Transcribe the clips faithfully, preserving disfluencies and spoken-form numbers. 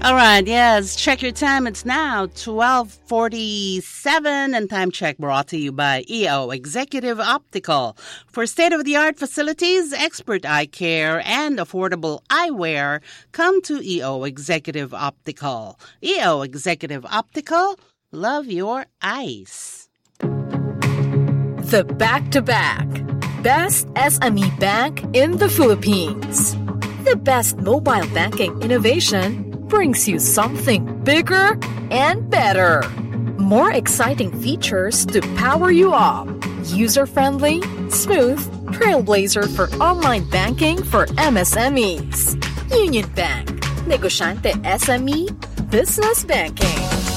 All right, yes, check your time. It's now twelve forty-seven, and time check brought to you by E O Executive Optical. For state-of-the-art facilities, expert eye care, and affordable eyewear, come to E O Executive Optical. E O Executive Optical, love your eyes. The back-to-back. Best S M E bank in the Philippines. The best mobile banking innovation brings you something bigger and better. More exciting features to power you up. User-friendly, smooth, trailblazer for online banking for M S M Es. Union Bank. Negosyante S M E Business Banking.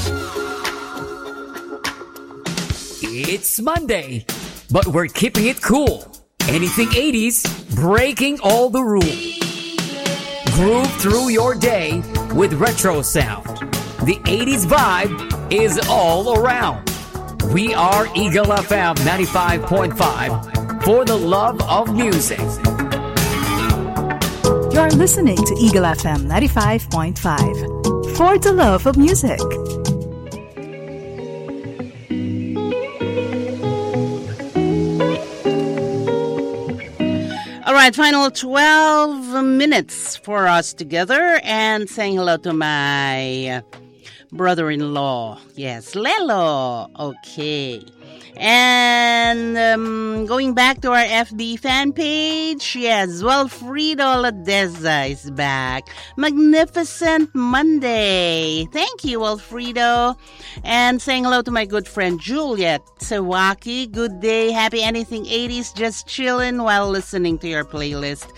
It's Monday, but we're keeping it cool. Anything eighties, breaking all the rules. Groove through your day with retro sound. The eighties vibe is all around. We are Eagle F M ninety-five point five for the love of music. You're listening to Eagle F M ninety-five point five for the love of music. All right, final twelve minutes for us together, and saying hello to my brother-in-law. Yes, Lelo. Okay. And um, going back to our F B fan page, yes, Wilfredo Ladeza is back. Magnificent Monday. Thank you, Wilfredo. And saying hello to my good friend Juliet Sawaki. Good day. Happy anything eighties. Just chilling while listening to your playlist.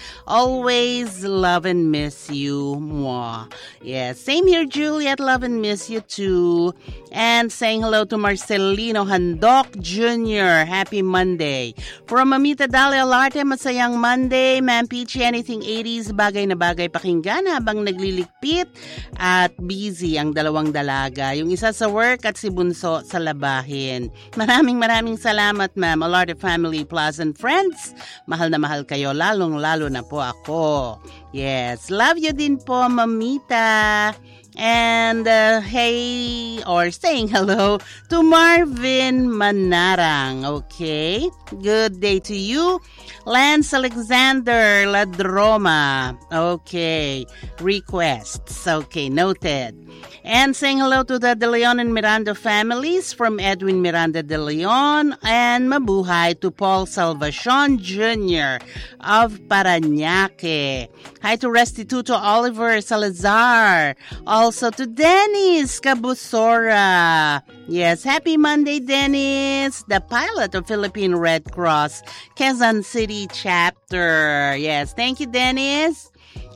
Always love and miss you. Mwah. Yes, same here, Juliet. Love and miss you too. And saying hello to Marcelino Handok Junior Happy Monday. From Mamita Dalia Alarte, masayang Monday. Ma'am Peachy, anything eighties, bagay na bagay pakinggan habang nagliligpit at busy ang dalawang dalaga. Yung isa sa work at si Bunso sa labahin. Maraming maraming salamat, ma'am. Alarte family, pleasant friends. Mahal na mahal kayo, lalong lalo na po ako. Yes, love you din po, Mamita. And uh, hey, or saying hello to Marvin Manarang. Okay, good day to you. Lance Alexander Ladroma. Okay, requests. Okay, noted. And saying hello to the De Leon and Miranda families from Edwin Miranda De Leon, and mabuhay to Paul Salvacion Junior of Parañaque. Hi to Restituto Oliver Salazar. Also to Dennis Cabusora. Yes, happy Monday, Dennis, the pilot of Philippine Red Cross, Quezon City chapter. Yes, thank you, Dennis.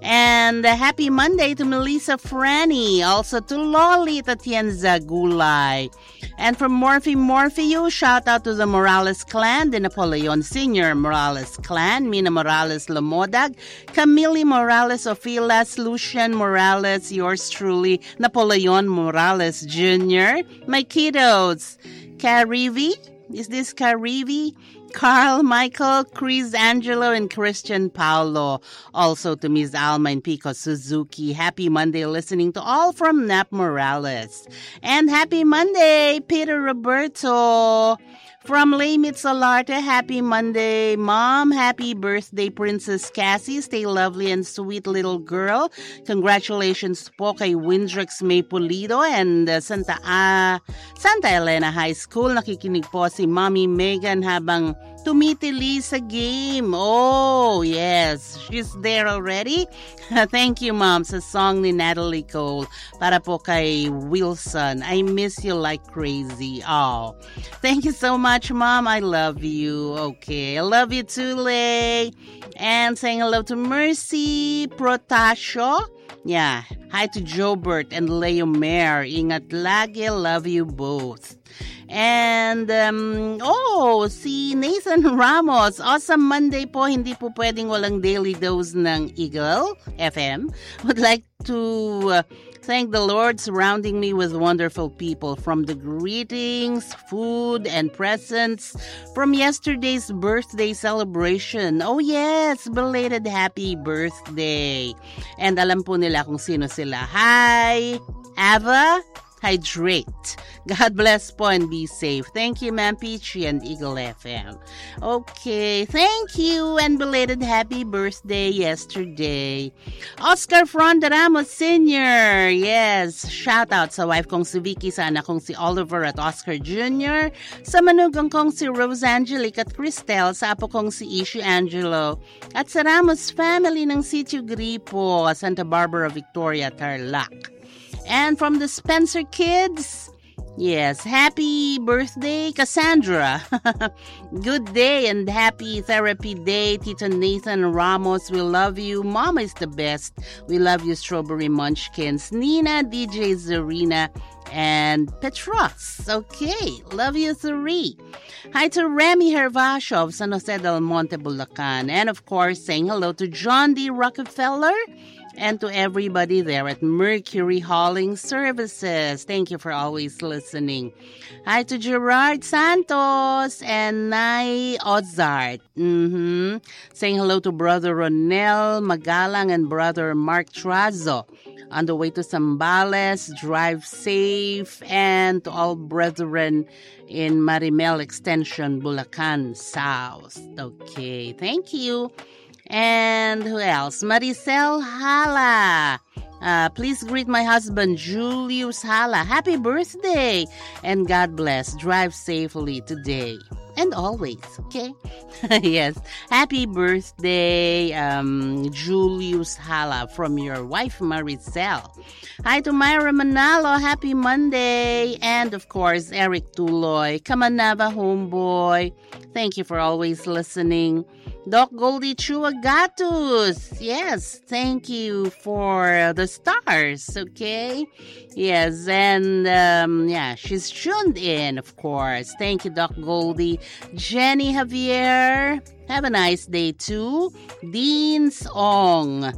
And a happy Monday to Melissa Franny, also to Loli Tatienza Gulay. And from Morphe Morpheo, shout out to the Morales clan, the Napoleon Senior Morales clan, Mina Morales Lamodag, Camille Morales Ofilas, Lucian Morales, yours truly, Napoleon Morales Junior My kiddos, Carivi, is this Carivi? Carl, Michael, Chris Angelo, and Christian Paolo. Also to Miss Alma and Pico Suzuki. Happy Monday listening to all from Nap Morales. And happy Monday, Peter Roberto. From Laymitz Alarte, happy Monday, Mom. Happy birthday, Princess Cassie. Stay lovely and sweet little girl. Congratulations po kay Windrex May Pulido and uh, Santa uh, Santa Elena High School. Nakikinig po si Mommy Megan habang tumitili sa game. Oh, yes. She's there already. Thank you, Mom, sa song ni Natalie Cole para po kay Wilson. I miss you like crazy. Oh, thank you so much, Mom. I love you. Okay, I love you too, Lay. And saying hello to Mercy Protasio. Yeah, hi to Jobert and Leo Mayer. Ingat lagi. Love you both. And, um, oh, si Nathan Ramos. Awesome Monday po. Hindi po pwedeng walang daily dose ng Eagle F M. Would like to uh, Thank the Lord surrounding me with wonderful people, from the greetings, food, and presents from yesterday's birthday celebration. Oh yes, belated happy birthday. And alam po nila kung sino sila. Hi, Ava. Hydrate. God bless po and be safe. Thank you, Ma'am Peachy and Eagle F M. Okay, thank you and belated happy birthday yesterday. Oscar Fronda Ramos Senior Yes, shout out sa wife kong si Vicky, sa anak kong si Oliver at Oscar Junior, sa manugang kong si Rose Angelique at Cristel, sa apo kong si Ishi Angelo, at sa Ramos family ng Sitio Gripo, Santa Barbara, Victoria, Tarlac. And from the Spencer kids, yes, happy birthday, Cassandra. Good day and happy therapy day, Tito Nathan Ramos. We love you. Mama is the best. We love you, Strawberry Munchkins. Nina, D J Zarina, and Petros. Okay, love you, three. Hi to Remy Hervasho of San Jose del Monte, Bulacan. And of course, saying hello to John D. Rockefeller and to everybody there at Mercury Hauling Services. Thank you for always listening. Hi to Gerard Santos and Nay Ozart. Mm-hmm. Saying hello to Brother Ronel Magalang and Brother Mark Trazo. On the way to Zambales, drive safe, and to all brethren in Marimel Extension, Bulacan South. Okay, thank you. And who else? Maricel Hala. Uh, please greet my husband, Julius Hala. Happy birthday! And God bless. Drive safely today and always, okay? Yes. Happy birthday, um, Julius Hala, from your wife, Maricel. Hi to Myra Manalo. Happy Monday. And, of course, Eric Tuloy. Kamanava homeboy. Thank you for always listening. Doc Goldie Chua Gatus. Yes, thank you for the stars, okay? Yes, and um, yeah, she's tuned in, of course. Thank you, Doc Goldie. Jenny Javier, have a nice day too. Dean Song.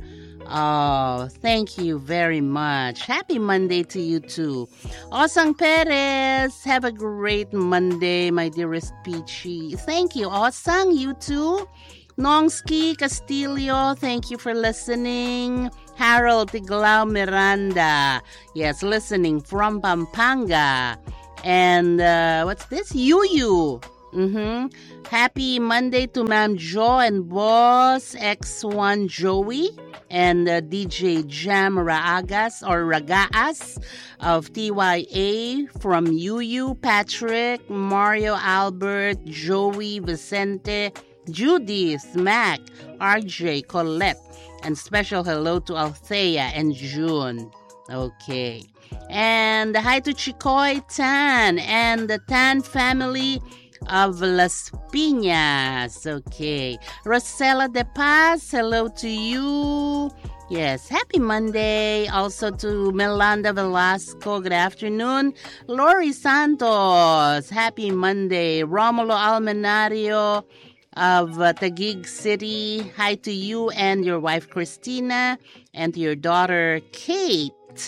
Oh, thank you very much. Happy Monday to you too. Osang Perez, have a great Monday, my dearest Peachy. Thank you, Osang. You too. Nongski Castillo, thank you for listening. Harold Tiglao Miranda, yes, listening from Pampanga. And uh, what's this? Yuyu. Mm-hmm. Happy Monday to Ma'am Jo and Boss X one Joey and uh, D J Jam Raagas or Ragaas of T Y A from Yuyu, Patrick, Mario Albert, Joey, Vicente, Judith, Mac, R J, Colette, and special hello to Althea and June. Okay. And hi to Chikoy Tan and the Tan family of Las Piñas. Okay. Rosella De Paz, hello to you. Yes, happy Monday. Also to Melanda Velasco, good afternoon. Lori Santos, happy Monday. Romulo Almenario of uh, Taguig City, hi to you and your wife Christina and to your daughter Kate.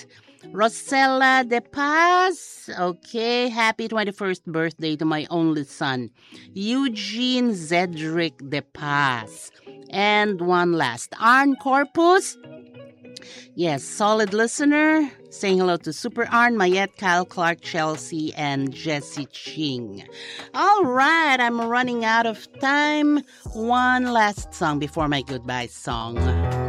Rosella De Paz, okay, happy twenty-first birthday to my only son, Eugene Zedric De Paz. And one last, Arn Corpus. Yes, solid listener. Saying hello to Super Arn, Mayette, Kyle Clark, Chelsea, and Jessie Ching. All right, I'm running out of time. One last song before my goodbye song.